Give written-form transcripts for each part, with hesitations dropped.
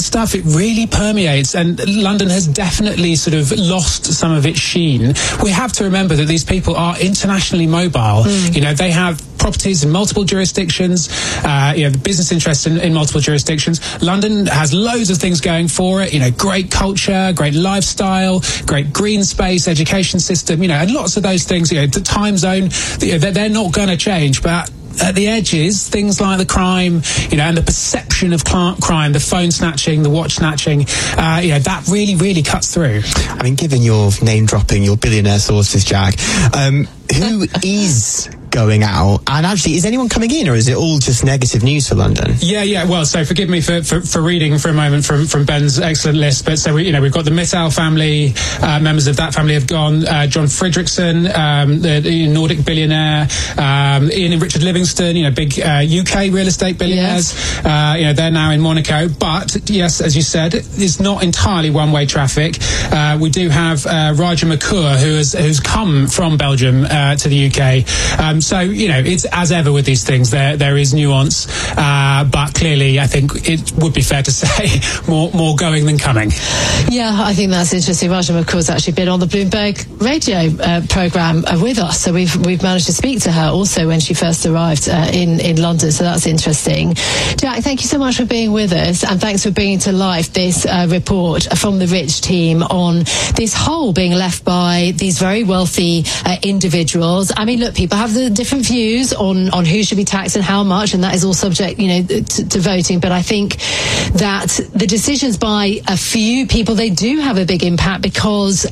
that stuff, it really permeates, and London has definitely sort of lost some of its sheen. We have to remember that these people are internationally mobile. You know, they have properties in multiple jurisdictions, business interests in multiple jurisdictions. London has loads of things going for it, you know, great culture, great lifestyle, great green space, education system, you know, and lots of those things, you know, the time zone, they're not going to change, but at the edges, things like the crime, you know, and the perception of crime, the phone snatching, the watch snatching, that really, really cuts through. I mean, given your name dropping, your billionaire sources, Jack, who is going out, and actually, is anyone coming in, or is it all just negative news for London? Yeah. Well, so forgive me for reading for a moment from Ben's excellent list. But so we've got the Mittal family, members of that family have gone. John Fredrickson, the Nordic billionaire, Ian and Richard Livingston, you know, big UK real estate billionaires. Yes. They're now in Monaco. But yes, as you said, it's not entirely one-way traffic. We do have Raja Makur, who's come from Belgium to the UK. So, you know, it's as ever with these things, there is nuance, but clearly I think it would be fair to say more going than coming. Yeah, I think that's interesting. Raja Makur's actually been on the Bloomberg radio programme with us, so we've managed to speak to her also when she first arrived in London, so that's interesting. Jack, thank you so much for being with us, and thanks for bringing to life this report from the Rich team on this hole being left by these very wealthy individuals. I mean, look, people have the different views on who should be taxed and how much, and that is all subject, you know, to voting. But I think that the decisions by a few people, they do have a big impact because,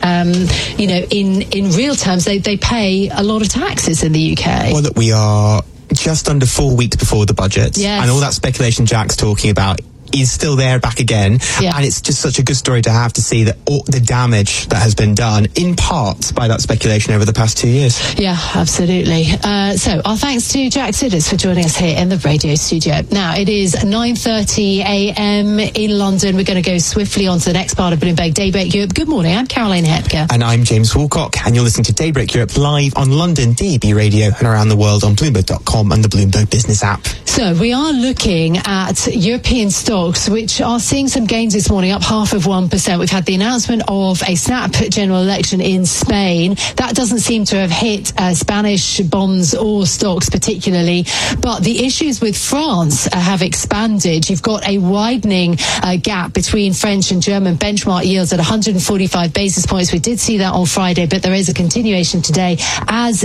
in real terms, they pay a lot of taxes in the UK. Well, look, we are just under 4 weeks before the budget, yes, and all that speculation Jack's talking about is still there back again. Yeah. And it's just such a good story to have, to see that all the damage that has been done in part by that speculation over the past 2 years. Yeah, absolutely. So our thanks to Jack Sidders for joining us here in the radio studio. Now it is 9:30 a.m. in London. We're going to go swiftly on to the next part of Bloomberg Daybreak Europe. Good morning, I'm Caroline Hepker. And I'm James Woolcock, and you're listening to Daybreak Europe live on London DAB Radio and around the world on Bloomberg.com and the Bloomberg Business app. So we are looking at European stocks, which are seeing some gains this morning, up 0.5%. We've had the announcement of a snap general election in Spain. That doesn't seem to have hit Spanish bonds or stocks particularly, but the issues with France have expanded. You've got a widening gap between French and German benchmark yields at 145 basis points. We did see that on Friday, but there is a continuation today as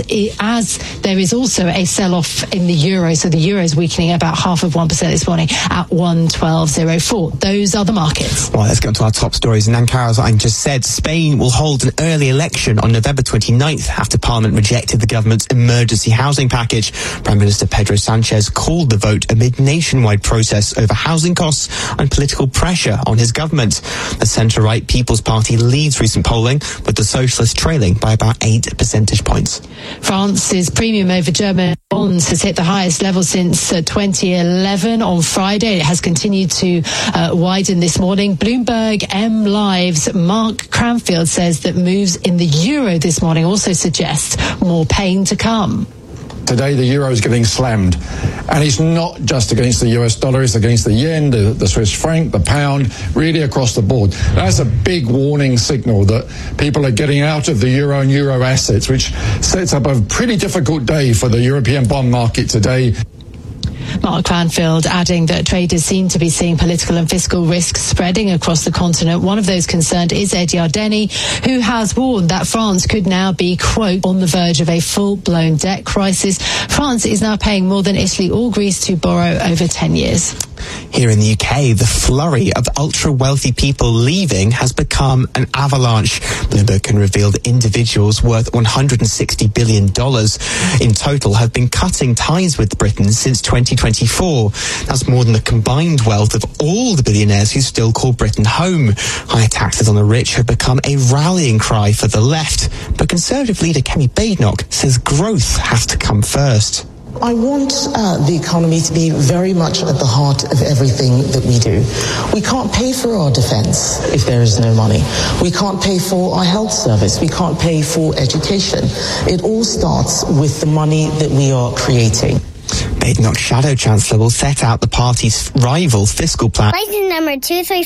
there is also a sell-off in the euro. So the euro is weakening about 0.5% this morning at 112.04. Those are the markets. Well, let's get on to our top stories. And Ankara, as I just said, Spain will hold an early election on November 29th after Parliament rejected the government's emergency housing package. Prime Minister Pedro Sanchez called the vote amid nationwide protests over housing costs and political pressure on his government. The centre-right People's Party leads recent polling, with the Socialists trailing by about 8 percentage points. France's premium over German bonds has hit the highest level since 2011 on Friday. It has continued to widen this morning. Bloomberg M Live's Mark Cranfield says that moves in the euro this morning also suggest more pain to come. Today, the euro is getting slammed, and it's not just against the US dollar, it's against the yen, the Swiss franc, the pound, really across the board. That's a big warning signal that people are getting out of the euro and euro assets, which sets up a pretty difficult day for the European bond market today. Mark Cranfield adding that traders seem to be seeing political and fiscal risks spreading across the continent. One of those concerned is Ed Yardeni, who has warned that France could now be, quote, on the verge of a full-blown debt crisis. France is now paying more than Italy or Greece to borrow over 10 years. Here in the UK, the flurry of ultra-wealthy people leaving has become an avalanche. Bloomberg can reveal that individuals worth $160 billion in total have been cutting ties with Britain since 2024. That's more than the combined wealth of all the billionaires who still call Britain home. Higher taxes on the rich have become a rallying cry for the left. But Conservative leader Kemi Badenoch says growth has to come first. I want the economy to be very much at the heart of everything that we do. We can't pay for our defence if there is no money. We can't pay for our health service. We can't pay for education. It all starts with the money that we are creating. Badenoch's shadow chancellor will set out the party's rival fiscal plan. License number 234.